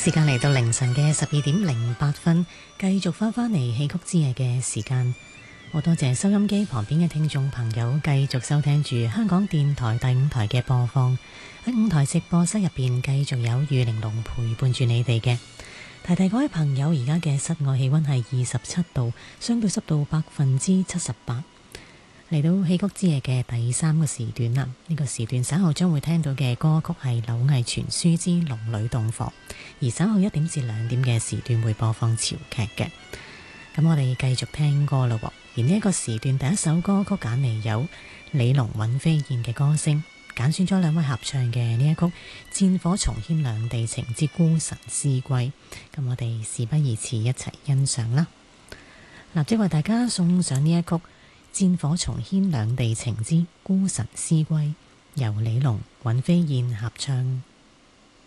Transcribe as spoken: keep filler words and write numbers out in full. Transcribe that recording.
時間嚟到凌晨嘅十二點零八分，繼續翻返嚟戲曲之夜嘅時間。好多謝收音機旁邊嘅聽眾朋友繼續收聽住香港電台第五台嘅播放。喺五台直播室入邊繼續有雨玲瓏陪伴住你哋嘅。提提各位朋友，而家嘅室外氣溫係二十七度，相對濕度百分之七十八。嚟到戲曲之夜嘅第三個時段啦，呢個時段稍後將會聽到嘅歌曲係柳毅傳書之龍女洞房，而稍後一點至兩點嘅時段會播放潮劇嘅。咁我哋繼續聽歌咯，而呢一個時段第一首歌曲揀嚟有李龍尹飛燕嘅歌聲，揀選咗兩位合唱嘅呢一曲《戰火重牽兩地情之孤臣思歸》。咁我哋事不宜遲，一齊欣賞啦！立即為大家送上呢一曲《戰火重牽兩地情之孤臣思歸》，由李龍尹飛燕合唱。